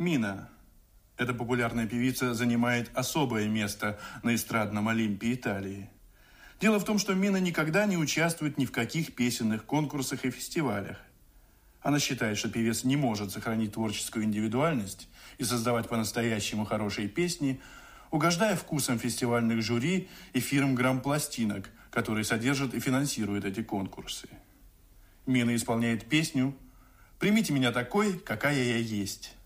Мина. Эта популярная певица занимает особое место на эстрадном Олимпе Италии. Дело в том, что Мина никогда не участвует ни в каких песенных конкурсах и фестивалях. Она считает, что певец не может сохранить творческую индивидуальность и создавать по-настоящему хорошие песни, угождая вкусам фестивальных жюри и фирм грампластинок, которые содержат и финансируют эти конкурсы. Мина исполняет песню «Примите меня такой, какая я есть».